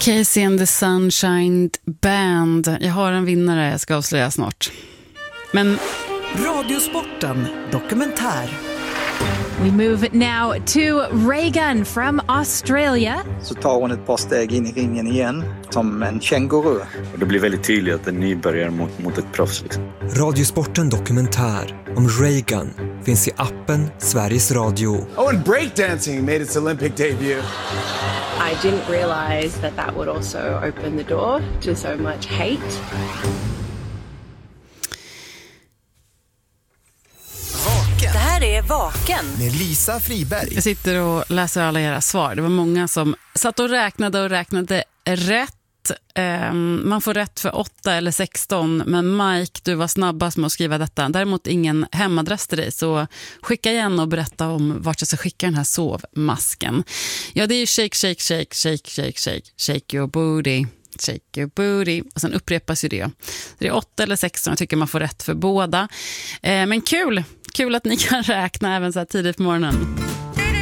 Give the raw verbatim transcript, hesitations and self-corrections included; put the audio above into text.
Casey and the Sunshine Band. Jag har en vinnare, jag ska avslöja snart. Men Radiosporten dokumentär. We move now to Reagan from Australia. Så tar hon ett par steg in i ringen igen, som en känguru. Och det blir väldigt tydligt att en nybörjare mot, mot ett proffs. Liksom. Radiosporten dokumentär om Reagan finns i appen Sveriges Radio. Oh, and breakdancing made its Olympic debut. I didn't realize that that would also open the door to so much hate. Det här är Vaken med Lisa Friberg. jag sitter och läser alla era svar. Det var många som satt och räknade och räknade rätt. Um, man får rätt för åtta eller sexton, men Mike, du var snabbast med att skriva detta. Däremot ingen hemadress till dig, så skicka igen och berätta om vart jag ska skicka den här sovmasken. Ja, det är ju shake, shake, shake, shake, shake, shake, shake your booty, shake your booty, och sen upprepas ju det. Det är åtta eller sexton, jag tycker man får rätt för båda. Eh, men kul, kul att ni kan räkna även så här tidigt på morgonen.